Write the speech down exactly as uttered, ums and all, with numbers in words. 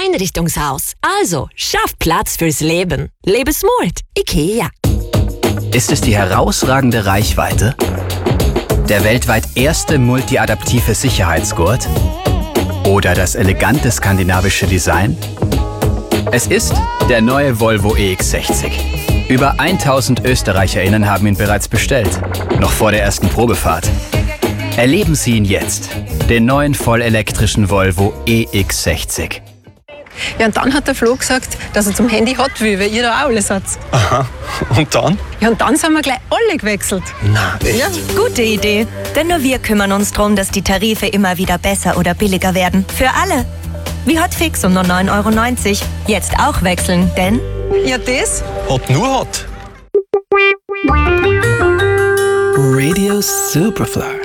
Einrichtungshaus. Also, schaff Platz fürs Leben. Lebe smart. IKEA. Ist es die herausragende Reichweite? Der weltweit erste multiadaptive Sicherheitsgurt? Oder das elegante skandinavische Design? Es ist der neue Volvo E X sechzig. Über tausend ÖsterreicherInnen haben ihn bereits bestellt, noch vor der ersten Probefahrt. Erleben Sie ihn jetzt, den neuen vollelektrischen Volvo E X sechzig. Ja, und dann hat der Flo gesagt, dass er zum Handy hat will, weil ihr da auch alle seid. Aha, und dann? Ja, und dann sind wir gleich alle gewechselt. Na, echt? Ja. Gute Idee, denn nur wir kümmern uns darum, dass die Tarife immer wieder besser oder billiger werden. Für alle. Wie Hotfix um nur neun Euro neunzig. Jetzt auch wechseln, denn... Ja, das? Hot nur Hot. Radio Superfly.